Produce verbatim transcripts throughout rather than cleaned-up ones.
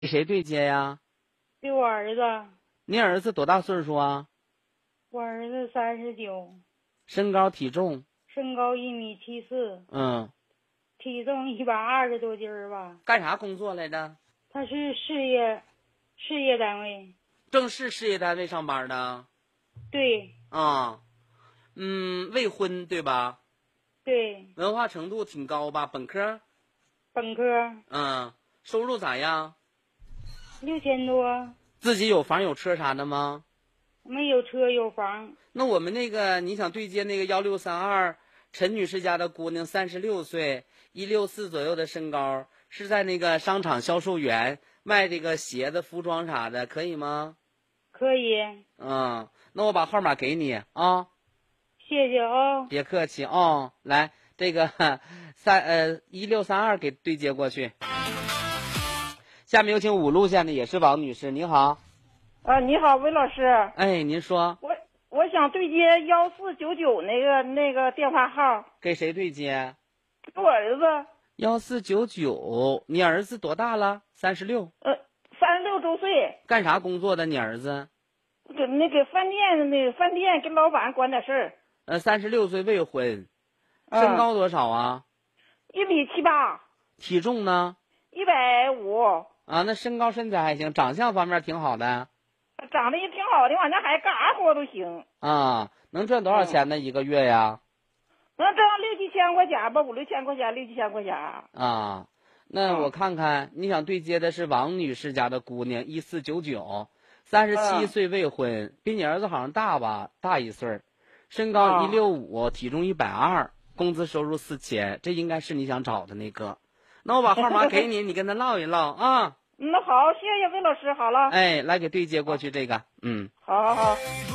给谁对接呀？ 给我儿子。 你儿子多大岁数啊？ 我儿子三十九， 身高体重？ 身高一米七四， 嗯， 体重一百二十多斤儿吧。 干啥工作来着？ 他是事业事业单位。 正式事业单位上班的？ 对。 啊，嗯，未婚对吧？ 对。 文化程度挺高吧？本科？ 本科。 嗯，收入咋样？ 六千多。 自己有房有车啥的吗？ 没有车有房。 那我们那个你想对接那个幺六三二陈女士家的姑娘，三十六岁，一六四左右的身高，是在那个商场销售员，卖这个鞋子、服装啥的，可以吗？ 可以。 嗯，那我把号码给你啊。 谢谢啊。 别客气啊，来这个三呃一六三二给对接过去。下面有请五路线的，也是王女士，你好。 啊，你好，魏老师。 哎，您说。 我我想对接幺四九九那个那个电话号。 给谁对接？ 给我儿子。 幺四九九，你儿子多大了？三十六。 呃，三十六周岁。 干啥工作的？你儿子？ 给那个饭店那个饭店跟老板管点事儿。 呃，三十六岁未婚， 嗯、 身高多少啊？ 一米七八。 体重呢？ 一百五。 啊，那身高身材还行，长相方面挺好的。 长得也挺好的，往那还干啥活都行。 啊，能赚多少钱呢？嗯、一个月呀？ 能挣六七千块钱吧，五六千块钱，六七千块钱。 啊，那我看看，嗯、你想对接的是王女士家的姑娘，一四九九，三十七岁未婚，嗯、比你儿子好像大吧，大一岁，身高一六五，体重一百二，工资收入四千，这应该是你想找的那个。那我把号码给你，你跟他唠一唠啊。 那好，谢谢魏老师，好了。 哎，来给对接过去这个，嗯。 好好好。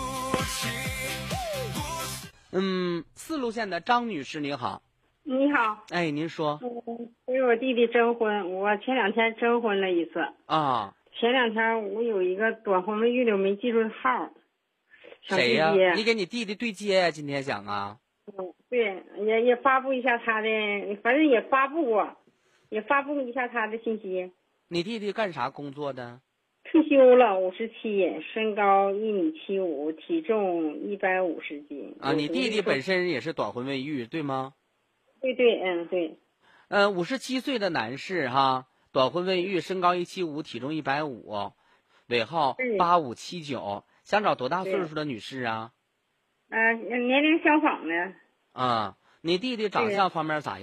嗯，四路线的张女士，你好。 你好。 哎，您说。 嗯，给我弟弟征婚，我前两天征婚了一次。 啊。 前两天我有一个短婚未育的，我没记住号。 谁呀、啊？你给你弟弟对接呀、啊？今天想啊。 嗯，对，也也发布一下他的，反正也发布过，也发布一下他的信息。 你弟弟干啥工作的？ 退休了，五十七，身高一米七五，体重一百五十斤。 啊，你弟弟本身也是短婚未育，对吗？ 对对，嗯对。 呃，五十七岁的男士哈，短婚未育，身高一七五，体重一百五，尾号八五七九，想找多大岁数的女士啊？ 呃，年龄相仿的。 啊，你弟弟长相方面咋样？